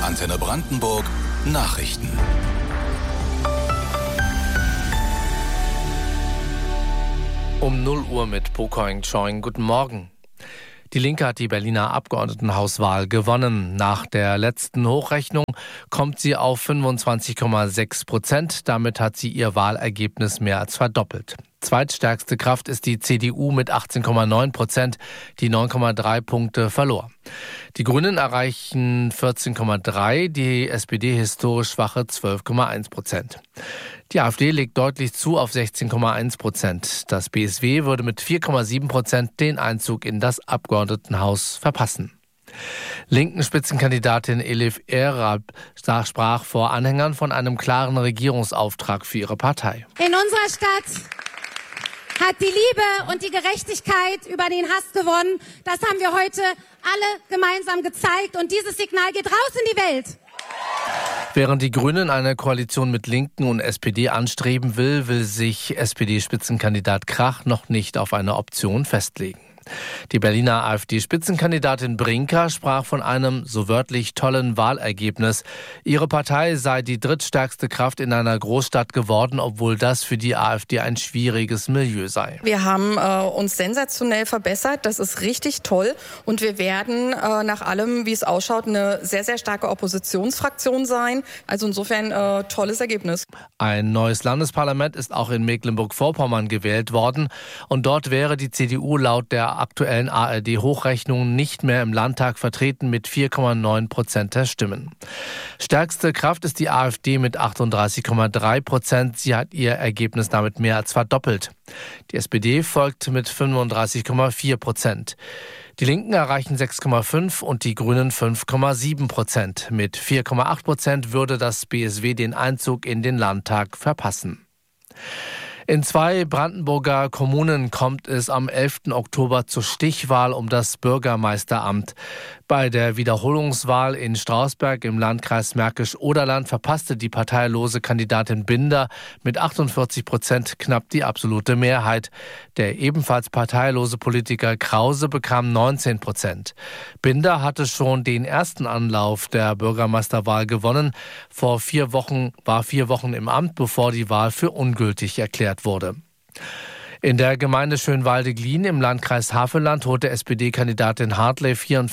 Antenne Brandenburg Nachrichten. Um 0 Uhr mit Pokoing Choing. Guten Morgen. Die Linke hat die Berliner Abgeordnetenhauswahl gewonnen. Nach der letzten Hochrechnung kommt sie auf 25,6%. Damit hat sie ihr Wahlergebnis mehr als verdoppelt. Zweitstärkste Kraft ist die CDU mit 18,9%, die 9,3 Punkte verlor. Die Grünen erreichen 14,3%, die SPD historisch schwache 12,1%. Die AfD legt deutlich zu auf 16,1%. Das BSW würde mit 4,7% den Einzug in das Abgeordnetenhaus verpassen. Linken Spitzenkandidatin Elif Erab sprach vor Anhängern von einem klaren Regierungsauftrag für ihre Partei. In unserer Stadt hat die Liebe und die Gerechtigkeit über den Hass gewonnen. Das haben wir heute alle gemeinsam gezeigt und dieses Signal geht raus in die Welt. Während die Grünen eine Koalition mit Linken und SPD anstreben will sich SPD-Spitzenkandidat Krach noch nicht auf eine Option festlegen. Die Berliner AfD-Spitzenkandidatin Brinker sprach von einem, so wörtlich, tollen Wahlergebnis. Ihre Partei sei die drittstärkste Kraft in einer Großstadt geworden, obwohl das für die AfD ein schwieriges Milieu sei. Wir haben uns sensationell verbessert, das ist richtig toll und wir werden nach allem, wie es ausschaut, eine sehr, sehr starke Oppositionsfraktion sein. Also insofern tolles Ergebnis. Ein neues Landesparlament ist auch in Mecklenburg-Vorpommern gewählt worden und dort wäre die CDU laut der aktuellen ARD-Hochrechnung nicht mehr im Landtag vertreten mit 4,9% der Stimmen. Stärkste Kraft ist die AfD mit 38,3%. Sie hat ihr Ergebnis damit mehr als verdoppelt. Die SPD folgt mit 35,4%. Die Linken erreichen 6,5% und die Grünen 5,7%. Mit 4,8% würde das BSW den Einzug in den Landtag verpassen. In 2 Brandenburger Kommunen kommt es am 11. Oktober zur Stichwahl um das Bürgermeisteramt. Bei der Wiederholungswahl in Strausberg im Landkreis Märkisch-Oderland verpasste die parteilose Kandidatin Binder mit 48% knapp die absolute Mehrheit. Der ebenfalls parteilose Politiker Krause bekam 19%. Binder hatte schon den ersten Anlauf der Bürgermeisterwahl gewonnen. War 4 Wochen im Amt, bevor die Wahl für ungültig erklärt wurde. In der Gemeinde Schönwalde-Glien im Landkreis Havelland holte SPD-Kandidatin Hartley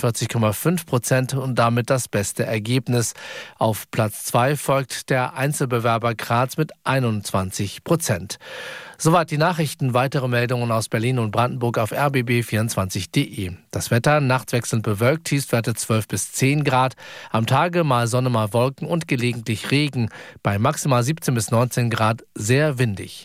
44,5% und damit das beste Ergebnis. Auf Platz 2 folgt der Einzelbewerber Graz mit 21%. Soweit die Nachrichten. Weitere Meldungen aus Berlin und Brandenburg auf rbb24.de. Das Wetter nachts wechselnd bewölkt, Tiefstwerte 12 bis 10 Grad. Am Tage mal Sonne, mal Wolken und gelegentlich Regen. Bei maximal 17 bis 19 Grad sehr windig.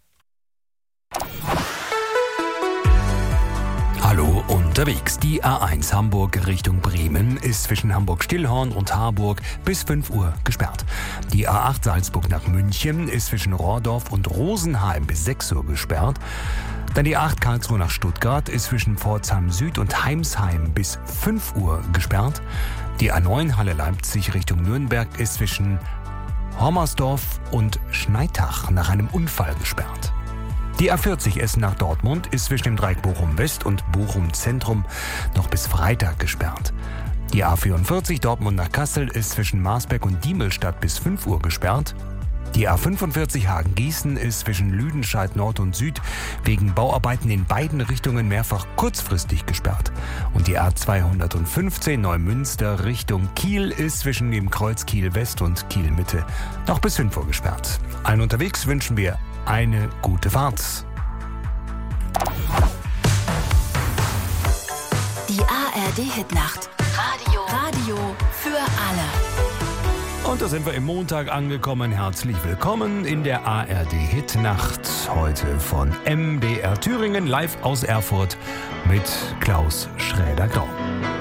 Hallo unterwegs. Die A1 Hamburg Richtung Bremen ist zwischen Hamburg-Stillhorn und Harburg bis 5 Uhr gesperrt. Die A8 Salzburg nach München ist zwischen Rohrdorf und Rosenheim bis 6 Uhr gesperrt. Dann die A8 Karlsruhe nach Stuttgart ist zwischen Pforzheim Süd und Heimsheim bis 5 Uhr gesperrt. Die A9 Halle Leipzig Richtung Nürnberg ist zwischen Hommersdorf und Schneitach nach einem Unfall gesperrt. Die A40 Essen nach Dortmund ist zwischen dem Dreieck Bochum West und Bochum Zentrum noch bis Freitag gesperrt. Die A44 Dortmund nach Kassel ist zwischen Marsberg und Diemelstadt bis 5 Uhr gesperrt. Die A45 Hagen-Gießen ist zwischen Lüdenscheid Nord und Süd wegen Bauarbeiten in beiden Richtungen mehrfach kurzfristig gesperrt. Und die A215 Neumünster Richtung Kiel ist zwischen dem Kreuz Kiel West und Kiel Mitte noch bis 5 Uhr gesperrt. Allen unterwegs wünschen wir eine gute Fahrt. Die ARD-Hitnacht. Radio für alle. Und da sind wir im Montag angekommen. Herzlich willkommen in der ARD-Hitnacht. Heute von MDR Thüringen, live aus Erfurt mit Klaus Schräder-Grau.